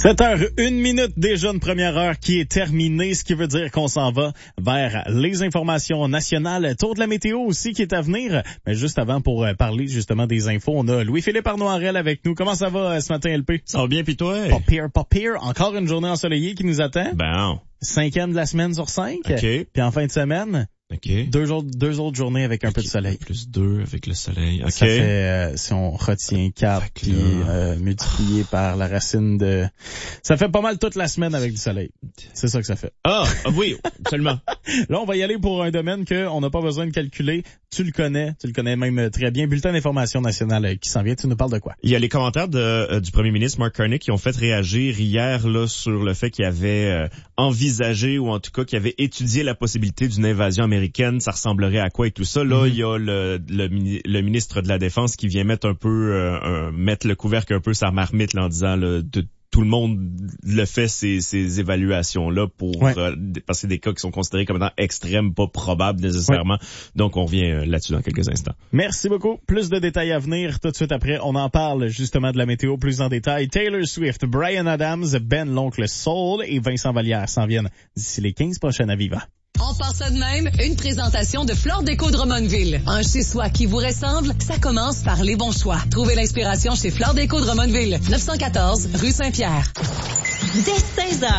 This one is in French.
7h01 déjà, une première heure qui est terminée, ce qui veut dire qu'on s'en va vers les informations nationales. Tour de la météo aussi qui est à venir. Mais juste avant, pour parler justement des infos, on a Louis-Philippe Arnoirel avec nous. Comment ça va ce matin, LP? Ça va bien, pis toi? Pas pire. Encore une journée ensoleillée qui nous attend. Ben. 5e de la semaine sur 5. OK. Puis en fin de semaine, deux autres journées avec un peu de soleil. Plus 2 avec le soleil. OK. Ça fait, si on retient 4 puis multiplié par la racine de... Ça fait pas mal toute la semaine avec du soleil. C'est ça que ça fait. Ah oui, absolument. Là, on va y aller pour un domaine qu'on n'a pas besoin de calculer. Tu le connais même très bien. Bulletin d'information nationale qui s'en vient. Tu nous parles de quoi? Il y a les commentaires du premier ministre Mark Carney qui ont fait réagir hier là sur le fait qu'il avait envisagé ou en tout cas qu'il avait étudié la possibilité d'une invasion américaine. Ça ressemblerait à quoi et tout ça. Là, il y a le ministre de la Défense qui vient mettre mettre le couvercle un peu sa marmite là, en disant tout le monde le fait ces évaluations-là parce que c'est des cas qui sont considérés comme étant extrêmes, pas probables nécessairement. Ouais. Donc, on revient là-dessus dans quelques instants. Merci beaucoup. Plus de détails à venir. Tout de suite après, on en parle justement de la météo plus en détail. Taylor Swift, Bryan Adams, Ben l'Oncle Soul et Vincent Vallière s'en viennent d'ici les 15 prochaines à Viva. On part ça de même, une présentation de Flore Déco Drummondville. Un chez-soi qui vous ressemble, ça commence par les bons choix. Trouvez l'inspiration chez Flore Déco Drummondville, 914 rue Saint-Pierre. Dès 16h.